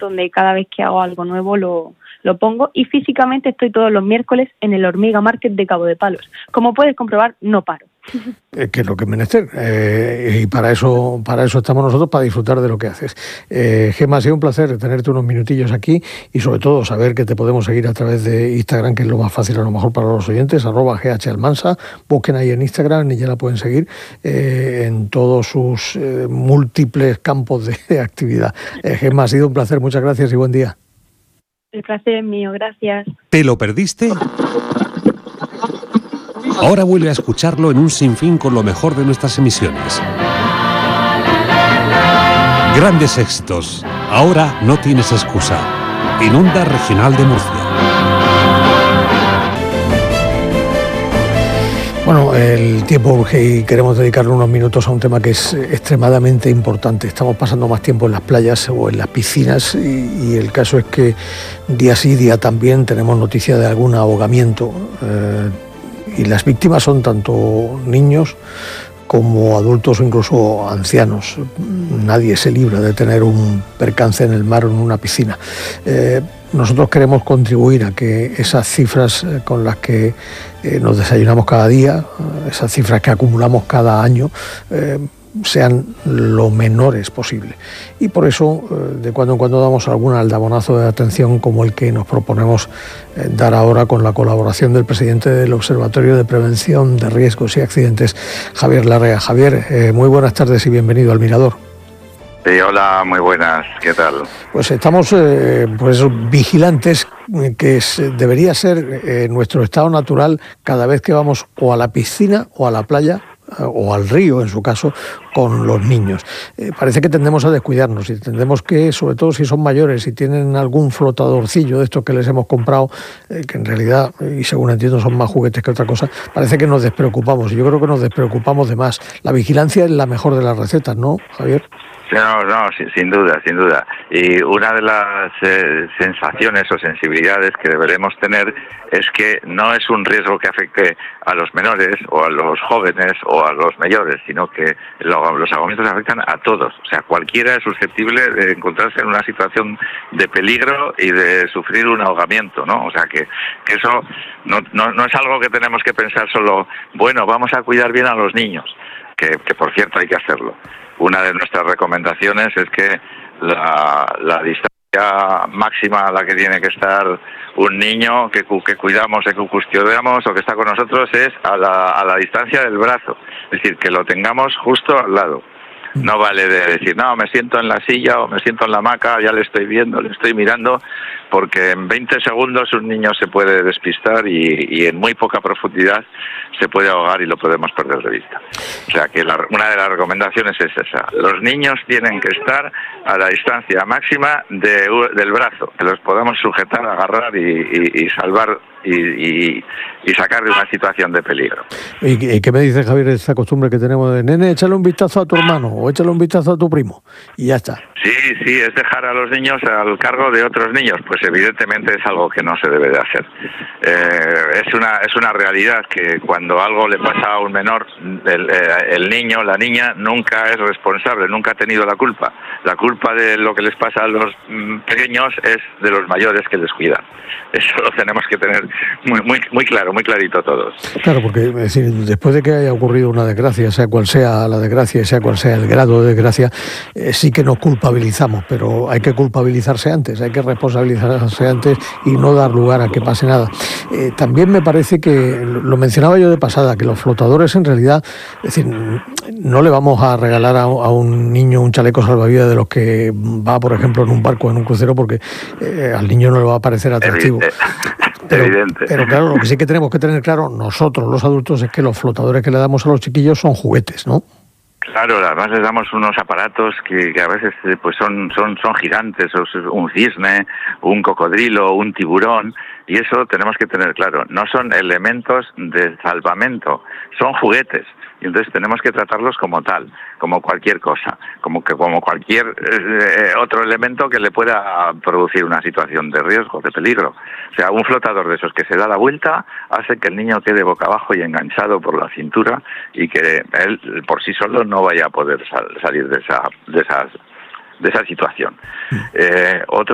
donde cada vez que hago algo nuevo lo pongo, y físicamente estoy todos los miércoles en el Hormiga Market de Cabo de Palos. Como puedes comprobar, no paro. Que es lo que es menester, y para eso estamos nosotros, para disfrutar de lo que haces. Gemma, ha sido un placer tenerte unos minutillos aquí y sobre todo saber que te podemos seguir a través de Instagram, que es lo más fácil a lo mejor para los oyentes, @GHAlmansa. Busquen ahí en Instagram y ya la pueden seguir en todos sus múltiples campos de actividad. Gemma, ha sido un placer, muchas gracias y buen día. El placer es mío, gracias. ¿Te lo perdiste? Ahora vuelve a escucharlo en un sinfín con lo mejor de nuestras emisiones. Grandes éxitos. Ahora no tienes excusa. En Onda Regional de Murcia. Bueno, el tiempo urge y queremos dedicarle unos minutos a un tema que es extremadamente importante. Estamos pasando más tiempo en las playas o en las piscinas y el caso es que día sí, día también tenemos noticia de algún ahogamiento. Y las víctimas son tanto niños como adultos o incluso ancianos. Nadie se libra de tener un percance en el mar o en una piscina. Nosotros queremos contribuir a que esas cifras con las que nos desayunamos cada día, esas cifras que acumulamos cada año, sean lo menores posible. Y por eso, de cuando en cuando damos algún aldabonazo de atención como el que nos proponemos dar ahora con la colaboración del presidente del Observatorio de Prevención de Riesgos y Accidentes, Javier Larrea. Javier, muy buenas tardes y bienvenido al Mirador. Sí, hola, muy buenas, ¿qué tal? Pues estamos vigilantes, que debería ser nuestro estado natural cada vez que vamos o a la piscina o a la playa o al río, en su caso, con los niños. Parece que tendemos a descuidarnos y tendemos que, sobre todo si son mayores y tienen algún flotadorcillo de estos que les hemos comprado, que en realidad, y según entiendo, son más juguetes que otra cosa, parece que nos despreocupamos, y yo creo que nos despreocupamos de más. La vigilancia es la mejor de las recetas, ¿no, Javier? No, sin duda. Y una de las sensaciones o sensibilidades que deberemos tener es que no es un riesgo que afecte a los menores o a los jóvenes o a los mayores, sino que los ahogamientos afectan a todos. O sea, cualquiera es susceptible de encontrarse en una situación de peligro y de sufrir un ahogamiento, ¿no? O sea, que eso no es algo que tenemos que pensar solo, bueno, vamos a cuidar bien a los niños, que por cierto hay que hacerlo. Una de nuestras recomendaciones es que la distancia máxima a la que tiene que estar un niño que cuidamos, que custodiamos o que está con nosotros es a la distancia del brazo. Es decir, que lo tengamos justo al lado. No vale de decir, no, me siento en la silla o me siento en la hamaca, ya le estoy viendo, le estoy mirando, porque en 20 segundos un niño se puede despistar y en muy poca profundidad se puede ahogar y lo podemos perder de vista. O sea que una de las recomendaciones es esa. Los niños tienen que estar a la distancia máxima del brazo, que los podamos sujetar, agarrar y salvar y sacar de una situación de peligro. ¿Y qué me dice, Javier, de esa costumbre que tenemos de, nene, échale un vistazo a tu hermano o échale un vistazo a tu primo y ya está? Sí, es dejar a los niños al cargo de otros niños. Pues evidentemente es algo que no se debe de hacer. Es una realidad que cuando algo le pasa a un menor, el niño, la niña, nunca es responsable, nunca ha tenido la culpa. La culpa de lo que les pasa a los pequeños es de los mayores que les cuidan. Eso lo tenemos que tener muy claro, muy clarito todos. Claro, porque es decir, después de que haya ocurrido una desgracia, sea cual sea la desgracia y sea cual sea el grado de desgracia, sí que nos culpabilizamos, pero hay que culpabilizarse antes, hay que responsabilizarse antes y no dar lugar a que pase nada. También me parece que, lo mencionaba yo de pasada, que los flotadores en realidad, es decir, no le vamos a regalar a un niño un chaleco salvavidas de los que va, por ejemplo, en un barco, en un crucero, porque al niño no le va a parecer atractivo. Pero claro, lo que sí que tenemos que tener claro nosotros, los adultos, es que los flotadores que le damos a los chiquillos son juguetes, ¿no? Claro, además les damos unos aparatos que a veces pues son gigantes, un cisne, un cocodrilo, un tiburón, y eso tenemos que tener claro. No son elementos de salvamento, son juguetes. Y entonces tenemos que tratarlos como tal, como cualquier cosa, como cualquier otro elemento que le pueda producir una situación de riesgo, de peligro. O sea, un flotador de esos que se da la vuelta hace que el niño quede boca abajo y enganchado por la cintura y que él por sí solo no vaya a poder salir de esa situación. Otro